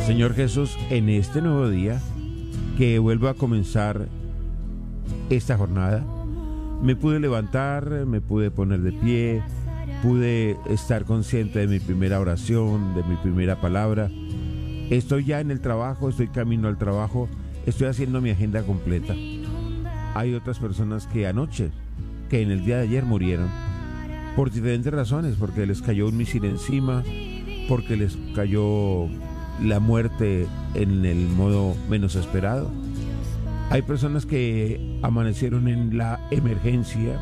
Señor Jesús, en este nuevo día que vuelvo a comenzar esta jornada, me pude levantar, me pude poner de pie, pude estar consciente de mi primera oración, de mi primera palabra. Estoy ya en el trabajo, estoy camino al trabajo, estoy haciendo mi agenda completa. Hay otras personas que anoche, que en el día de ayer murieron, por diferentes razones, porque les cayó un misil encima, porque les cayó la muerte en el modo menos esperado. Hay personas que amanecieron en la emergencia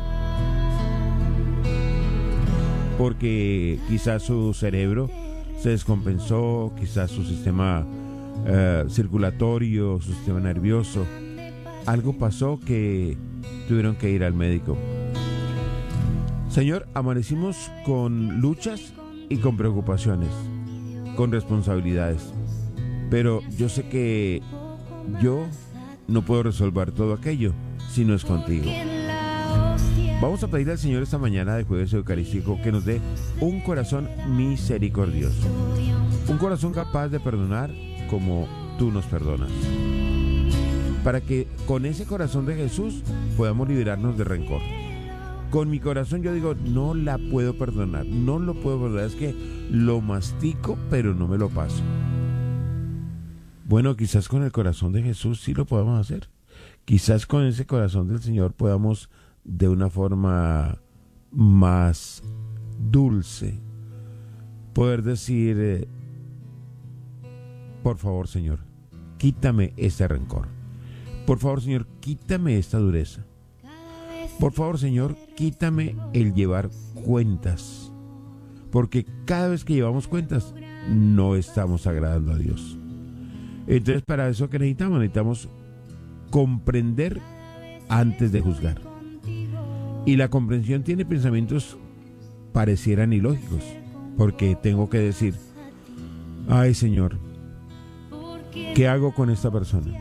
porque quizás su cerebro se descompensó, quizás su sistema circulatorio, su sistema nervioso, algo pasó que tuvieron que ir al médico. Señor, amanecimos con luchas y con preocupaciones, con responsabilidades, pero yo sé que yo no puedo resolver todo aquello si no es contigo. Vamos a pedirle al Señor esta mañana de jueves eucarístico que nos dé un corazón misericordioso, un corazón capaz de perdonar como tú nos perdonas, para que con ese corazón de Jesús podamos liberarnos de rencor. Con mi corazón yo digo, no la puedo perdonar, no lo puedo perdonar, es que lo mastico pero no me lo paso. Bueno, quizás con el corazón de Jesús sí lo podamos hacer. Quizás con ese corazón del Señor podamos de una forma más dulce poder decir, por favor, Señor, quítame este rencor. Por favor, Señor, quítame esta dureza. Por favor, Señor, quítame el llevar cuentas, porque cada vez que llevamos cuentas no estamos agradando a Dios. Entonces, para eso que necesitamos comprender antes de juzgar. Y la comprensión tiene pensamientos parecieran ilógicos, porque tengo que decir, ay, Señor, ¿qué hago con esta persona?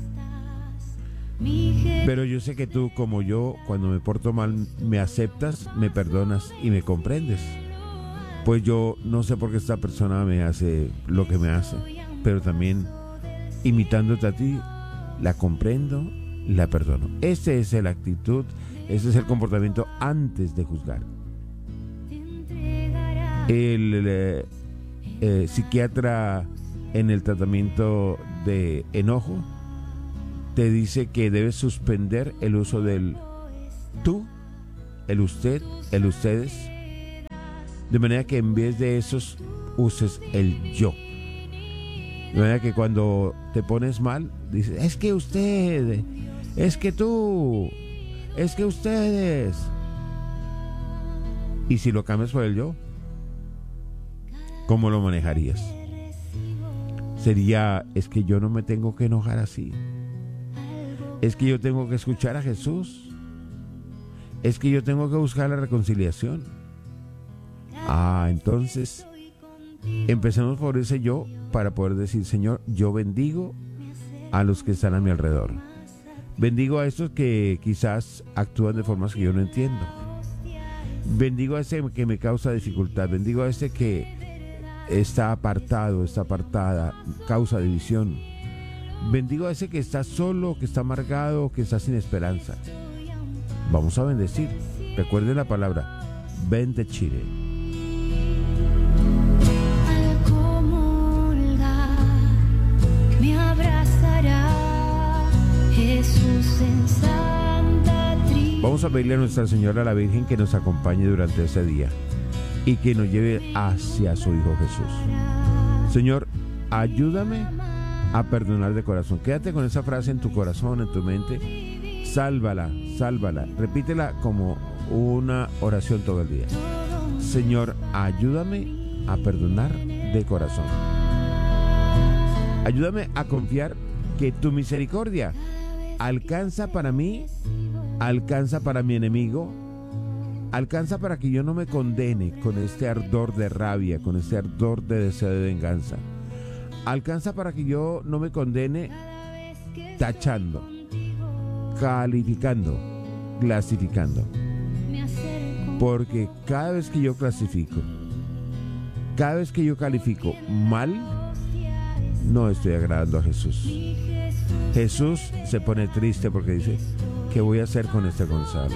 Pero yo sé que tú, como yo, cuando me porto mal, me aceptas, me perdonas y me comprendes. Pues yo no sé por qué esta persona me hace lo que me hace, pero también, imitándote a ti, la comprendo, la perdono. Esa es la actitud, ese es el comportamiento antes de juzgar. El psiquiatra en el tratamiento de enojo te dice que debes suspender el uso del tú, el usted, el ustedes, de manera que en vez de esos uses el yo. De manera que cuando te pones mal, dices, es que usted, es que tú, es que ustedes. Y si lo cambias por el yo, ¿cómo lo manejarías? Sería, es que yo no me tengo que enojar así. Es que yo tengo que escuchar a Jesús. Es que yo tengo que buscar la reconciliación. Entonces empecemos por ese yo para poder decir, Señor, yo bendigo a los que están a mi alrededor. Bendigo a estos que quizás actúan de formas que yo no entiendo. Bendigo a ese que me causa dificultad. Bendigo a ese que está apartado, está apartada, causa división. Bendigo a ese que está solo, que está amargado, que está sin esperanza. Vamos a bendecir. Recuerden la palabra, bendecire. Al comulgar me abrazará Jesús en Santa Trinidad. Vamos a pedirle a Nuestra Señora, la Virgen, que nos acompañe durante ese día y que nos lleve hacia su Hijo Jesús. Señor, ayúdame a perdonar de corazón. Quédate con esa frase en tu corazón, en tu mente. Sálvala, sálvala. Repítela como una oración todo el día. Señor, ayúdame a perdonar de corazón. Ayúdame a confiar que tu misericordia alcanza para mí, alcanza para mi enemigo, alcanza para que yo no me condene con este ardor de rabia, con este ardor de deseo de venganza. Alcanza para que yo no me condene tachando, calificando, clasificando. Porque cada vez que yo clasifico, cada vez que yo califico mal, no estoy agradando a Jesús. Jesús se pone triste porque dice, ¿qué voy a hacer con este Gonzalo?